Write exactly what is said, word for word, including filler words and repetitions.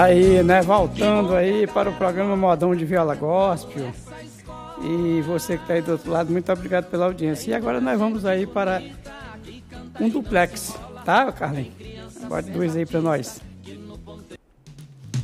Aí, né, voltando aí para o programa Modão de Viola Gospel. E você que está aí do outro lado, muito obrigado pela audiência. E agora nós vamos aí para um duplex, tá, Carlinhos? Bota dois aí para nós.